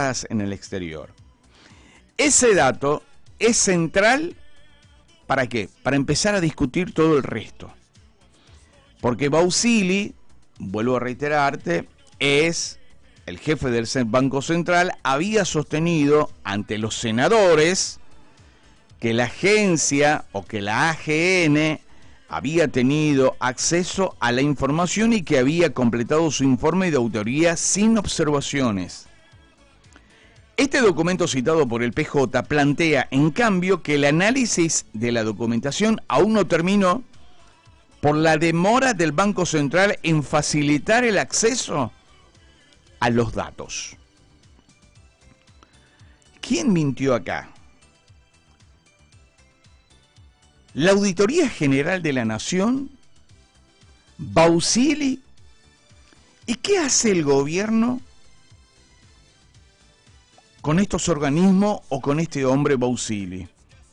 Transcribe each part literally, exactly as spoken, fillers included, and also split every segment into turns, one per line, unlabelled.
embajadas en el exterior. Ese dato es central, ¿para qué? Para empezar a discutir todo el resto. Porque Bausili, vuelvo a reiterarte, es el jefe del Banco Central, había sostenido ante los senadores que la agencia o que la A G N había tenido acceso a la información y que había completado su informe de auditoría sin observaciones. Este documento citado por el P J plantea, en cambio, que el análisis de la documentación aún no terminó por la demora del Banco Central en facilitar el acceso a los datos. ¿Quién mintió acá? La Auditoría General de la Nación, Bausili. ¿Y qué hace el gobierno con estos organismos o con este hombre Bausili?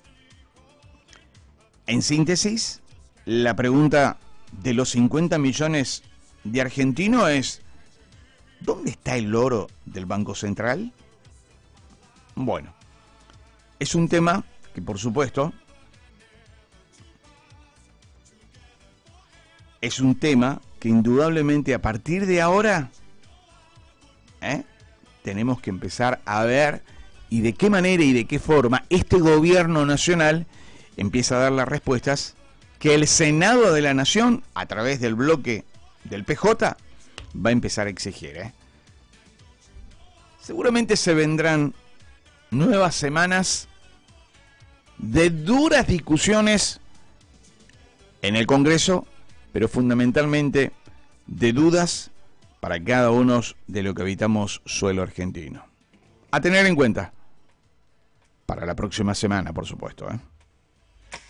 En síntesis, la pregunta de los cincuenta millones de argentinos es: ¿dónde está el oro del Banco Central? Bueno, es un tema que, por supuesto, es un tema que indudablemente a partir de ahora ¿eh? tenemos que empezar a ver y de qué manera y de qué forma este gobierno nacional empieza a dar las respuestas que el Senado de la Nación, a través del bloque del P J, va a empezar a exigir. ¿eh? Seguramente se vendrán nuevas semanas de duras discusiones en el Congreso, pero fundamentalmente de dudas para cada uno de los que habitamos suelo argentino. A tener en cuenta para la próxima semana, por supuesto, ¿eh?